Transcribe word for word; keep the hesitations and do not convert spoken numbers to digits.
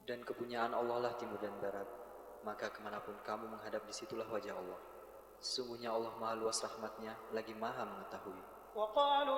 Dan kepunyaan Allah lah timur dan barat. Maka kemanapun kamu menghadap, disitulah wajah Allah. Sesungguhnya Allah maha luas rahmatnya, lagi maha mengetahui.